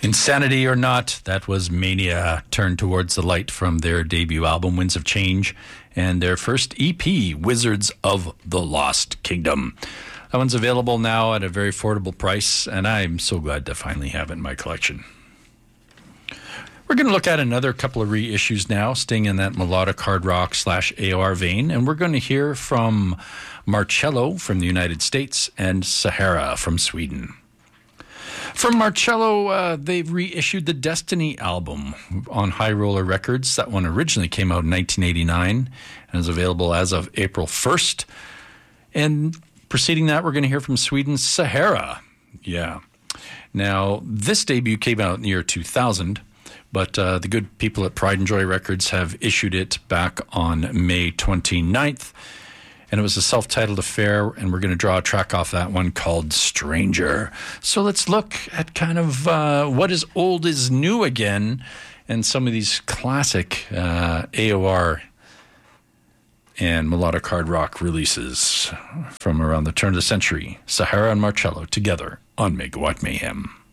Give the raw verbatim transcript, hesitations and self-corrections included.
Insanity or not, that was Mania, Turned Towards the Light from their debut album, Winds of Change, and their first E P, Wizards of the Lost Kingdom. That one's available now at a very affordable price, and I'm so glad to finally have it in my collection. We're going to look at another couple of reissues now, staying in that melodic hard rock slash A O R vein, and we're going to hear from Marcello from the United States and Sahara from Sweden. From Marcello, uh, they've reissued the Destiny album on High Roller Records. That one originally came out in nineteen eighty-nine and is available as of April first. And preceding that, we're going to hear from Sweden's Sahara. Yeah. Now, this debut came out in the year two thousand, but uh, the good people at Pride and Joy Records have issued it back on May twenty-ninth. And it was a self-titled affair, and we're going to draw a track off that one called Stranger. So let's look at kind of uh, what is old is new again, and some of these classic uh, A O R and melodic hard rock releases from around the turn of the century. Sahara and Marcello together on Megawatt Mayhem.